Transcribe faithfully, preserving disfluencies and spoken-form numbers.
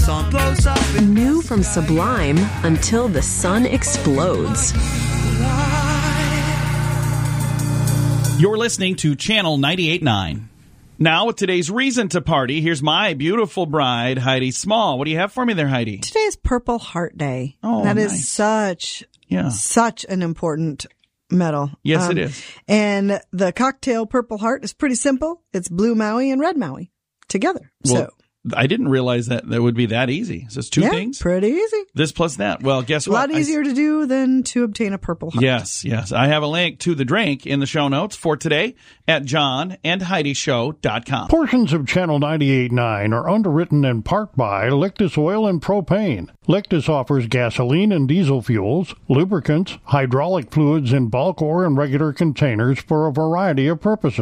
sun blows up. New from Sublime until the sun explodes. You're listening to Channel ninety-eight point nine. Now with today's reason to party, here's my beautiful bride, Heidi Small. What do you have for me there, Heidi? Today's Purple Heart Day. Oh, that nice. is such, yeah. such an important medal. Yes, um, it is. And the cocktail Purple Heart is pretty simple. It's blue Maui and red Maui together. Well, so I didn't realize that that would be that easy. So it's two yeah, things? pretty easy. This plus that. Well, guess A what? lot easier I, to do than to obtain a Purple Heart. Yes, yes. I have a link to the drink in the show notes for today at john and heidi show dot com. Portions of Channel ninety-eight point nine are underwritten in part by Lictus Oil and Propane. Lictus offers gasoline and diesel fuels, lubricants, hydraulic fluids in bulk or in regular containers for a variety of purposes.